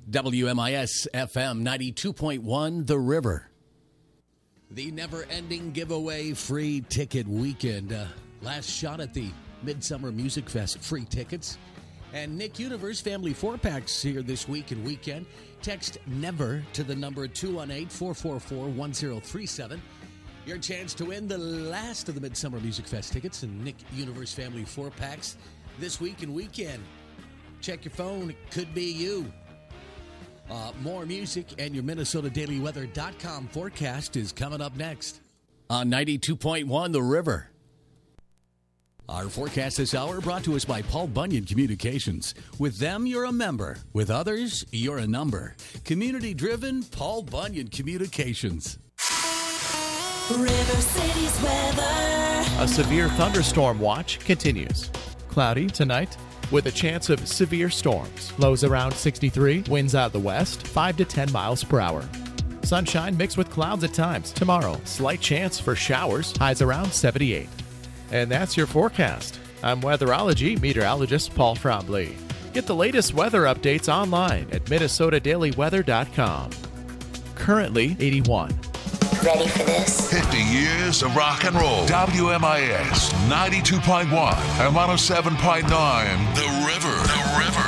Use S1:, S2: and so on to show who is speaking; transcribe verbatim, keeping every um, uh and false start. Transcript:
S1: W M I S F M ninety-two point one, The River. The never-ending giveaway free ticket weekend. Uh, last shot at the Midsummer Music Fest free tickets. And Nick Universe Family four-packs here this week and weekend. Text NEVER to the number two one eight, four four four, one zero three seven. Your chance to win the last of the Midsummer Music Fest tickets and Nick Universe Family four-packs this week and weekend. Check your phone. It could be you. Uh, more music and your Minnesota Daily Weather dot com forecast is coming up next on ninety-two point one The River. Our forecast this hour brought to us by Paul Bunyan Communications. With them, you're a member. With others, you're a number. Community-driven Paul Bunyan Communications.
S2: River City's weather.
S3: A severe thunderstorm watch continues. Cloudy tonight with a chance of severe storms. Lows around sixty-three, winds out the west, five to ten miles per hour. Sunshine mixed with clouds at times. Tomorrow, slight chance for showers, highs around seventy-eight. And that's your forecast. I'm weatherology meteorologist Paul Frombley. Get the latest weather updates online at Minnesota Daily Weather dot com. Currently eighty-one.
S2: Ready for this?
S4: fifty years of rock and roll. W M I S ninety-two point one and one oh seven point nine The